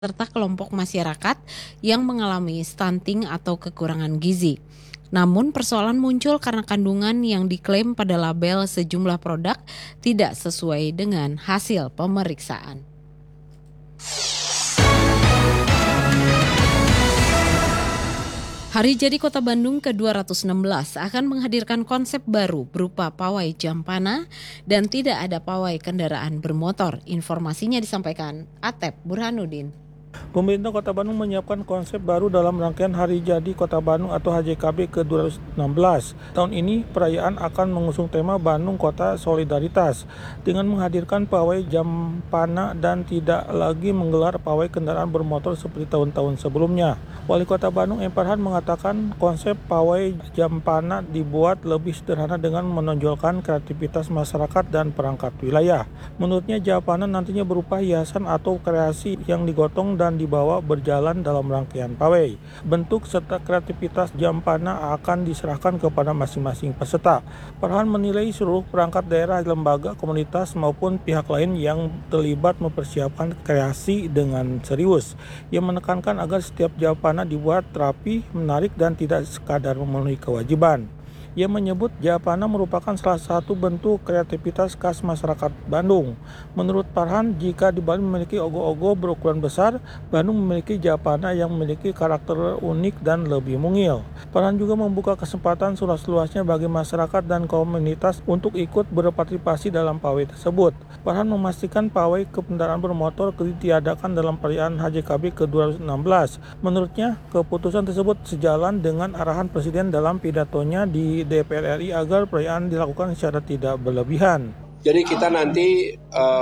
serta kelompok masyarakat yang mengalami stunting atau kekurangan gizi. Namun persoalan muncul karena kandungan yang diklaim pada label sejumlah produk tidak sesuai dengan hasil pemeriksaan. Hari Jadi Kota Bandung ke-216 akan menghadirkan konsep baru berupa pawai Jampana dan tidak ada pawai kendaraan bermotor. Informasinya disampaikan Atep Burhanuddin. Pemerintah Kota Bandung menyiapkan konsep baru dalam rangkaian Hari Jadi Kota Bandung atau HJKB ke-216. Tahun ini perayaan akan mengusung tema Bandung Kota Solidaritas dengan menghadirkan pawai Jampana dan tidak lagi menggelar pawai kendaraan bermotor seperti tahun-tahun sebelumnya. Wali Kota Bandung M. Farhan mengatakan konsep pawai Jampana dibuat lebih sederhana dengan menonjolkan kreativitas masyarakat dan perangkat wilayah. Menurutnya Jampana nantinya berupa hiasan atau kreasi yang digotong dan dibawa berjalan dalam rangkaian pawai. Bentuk serta kreativitas Jampana akan diserahkan kepada masing-masing peserta. Farhan menilai seluruh perangkat daerah, lembaga, komunitas maupun pihak lain yang terlibat mempersiapkan kreasi dengan serius. Ia menekankan agar setiap Jampana dibuat rapi, menarik dan tidak sekadar memenuhi kewajiban. Ia menyebut Jampana merupakan salah satu bentuk kreativitas khas masyarakat Bandung. Menurut Farhan, jika di Bali memiliki ogoh-ogoh berukuran besar, Bandung memiliki Jampana yang memiliki karakter unik dan lebih mungil. Farhan juga membuka kesempatan seluas-luasnya bagi masyarakat dan komunitas untuk ikut berpartisipasi dalam pawai tersebut. Farhan memastikan pawai kendaraan bermotor ditiadakan dalam perayaan HJKB ke-216. Menurutnya, keputusan tersebut sejalan dengan arahan Presiden dalam pidatonya di DPR RI agar perayaan dilakukan secara tidak berlebihan. Jadi kita nanti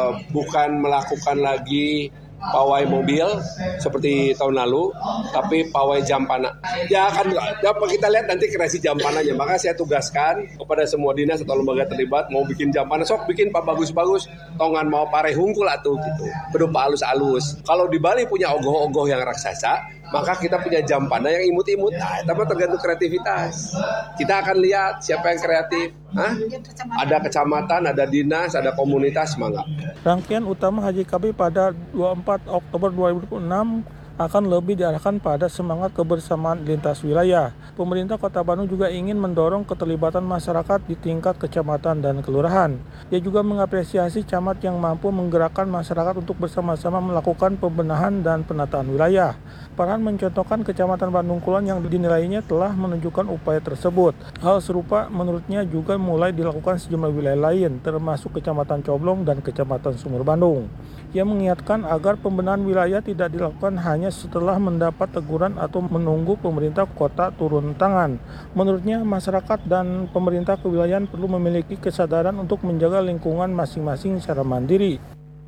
bukan melakukan lagi pawai mobil seperti tahun lalu, tapi pawai Jampana. Ya kan, kita lihat nanti kreasi Jampananya. Maka saya tugaskan kepada semua dinas atau lembaga terlibat mau bikin Jampana, sok bikin Pak bagus-bagus, tongan mau pare hungkul atau gitu, berupa alus-alus. Kalau di Bali punya ogoh-ogoh yang raksasa, maka kita punya Jampana yang imut-imut. Nah, itu tergantung kreativitas. Kita akan lihat siapa yang kreatif. Ada kecamatan, ada dinas, ada komunitas, semangat. Rangkaian utama HJKB pada 24 Oktober 2006 akan lebih diarahkan pada semangat kebersamaan lintas wilayah. Pemerintah Kota Bandung juga ingin mendorong keterlibatan masyarakat di tingkat kecamatan dan kelurahan. Ia juga mengapresiasi camat yang mampu menggerakkan masyarakat untuk bersama-sama melakukan pembenahan dan penataan wilayah. Farhan mencontohkan Kecamatan Bandung Kulon yang dinilainya telah menunjukkan upaya tersebut. Hal serupa menurutnya juga mulai dilakukan sejumlah wilayah lain, termasuk Kecamatan Coblong dan Kecamatan Sumur Bandung. Ia mengingatkan agar pembenahan wilayah tidak dilakukan hanya setelah mendapat teguran atau menunggu pemerintah kota turun tangan. Menurutnya, masyarakat dan pemerintah kewilayahan perlu memiliki kesadaran untuk menjaga lingkungan masing-masing secara mandiri.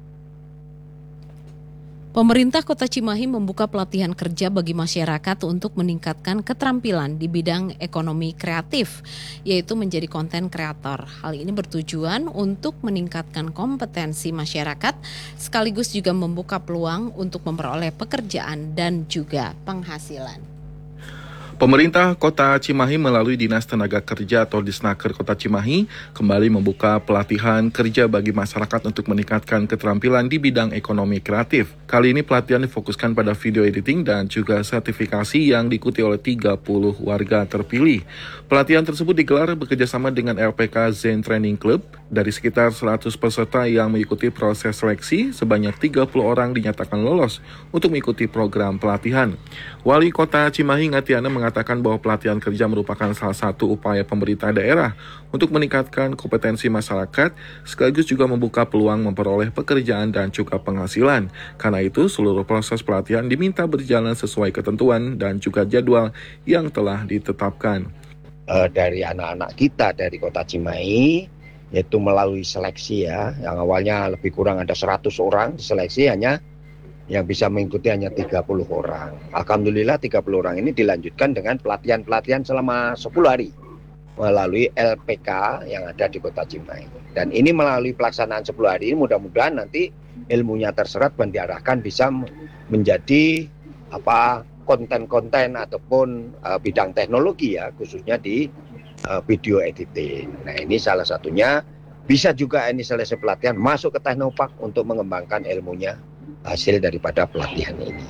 Pemerintah Kota Cimahi membuka pelatihan kerja bagi masyarakat untuk meningkatkan keterampilan di bidang ekonomi kreatif, yaitu menjadi konten kreator. Hal ini bertujuan untuk meningkatkan kompetensi masyarakat, sekaligus juga membuka peluang untuk memperoleh pekerjaan dan juga penghasilan. Pemerintah Kota Cimahi melalui Dinas Tenaga Kerja atau Disnaker Kota Cimahi kembali membuka pelatihan kerja bagi masyarakat untuk meningkatkan keterampilan di bidang ekonomi kreatif. Kali ini pelatihan difokuskan pada video editing dan juga sertifikasi yang diikuti oleh 30 warga terpilih. Pelatihan tersebut digelar bekerjasama dengan LPK Zen Training Club. Dari sekitar 100 peserta yang mengikuti proses seleksi, sebanyak 30 orang dinyatakan lolos untuk mengikuti program pelatihan. Wali Kota Cimahi Ngatiana mengatakan bahwa pelatihan kerja merupakan salah satu upaya pemerintah daerah untuk meningkatkan kompetensi masyarakat, sekaligus juga membuka peluang memperoleh pekerjaan dan juga penghasilan. Karena itu, seluruh proses pelatihan diminta berjalan sesuai ketentuan dan juga jadwal yang telah ditetapkan. Dari anak-anak kita dari Kota Cimahi, yaitu melalui seleksi ya, yang awalnya lebih kurang ada 100 orang, diseleksi hanya yang bisa mengikuti hanya 30 orang. Alhamdulillah 30 orang ini dilanjutkan dengan pelatihan-pelatihan selama 10 hari melalui LPK yang ada di Kota Cimahi. Dan ini melalui pelaksanaan 10 hari ini mudah-mudahan nanti ilmunya terserap dan diarahkan bisa menjadi konten-konten ataupun bidang teknologi ya, khususnya di video editing. Nah, ini salah satunya. Bisa juga ini selesai pelatihan masuk ke Teknopark untuk mengembangkan ilmunya hasil daripada pelatihan ini.